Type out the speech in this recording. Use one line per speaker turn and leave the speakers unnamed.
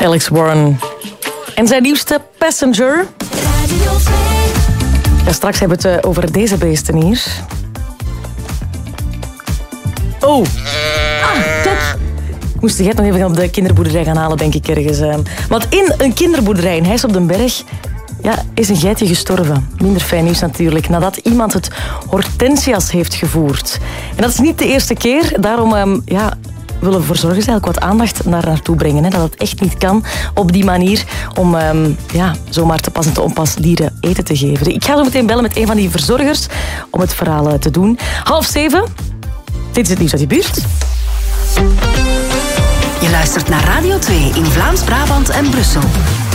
Alex Warren. En zijn nieuwste Passenger. Ja, straks hebben we het over deze beesten hier. Oh. Kijk. Moest jij nog even op de kinderboerderij gaan halen, denk ik, ergens. Want in een kinderboerderij in Heijs op den Berg is een geitje gestorven. Minder fijn nieuws natuurlijk, nadat iemand het hortensias heeft gevoerd. En dat is niet de eerste keer, daarom willen we voor zorgen eigenlijk wat aandacht naartoe brengen. Hè? Dat het echt niet kan op die manier om zomaar te pas en te onpas dieren eten te geven. Ik ga zo meteen bellen met een van die verzorgers om het verhaal te doen. 6:30. Dit is het nieuws uit je buurt.
Je luistert naar Radio 2 in Vlaams-Brabant en Brussel.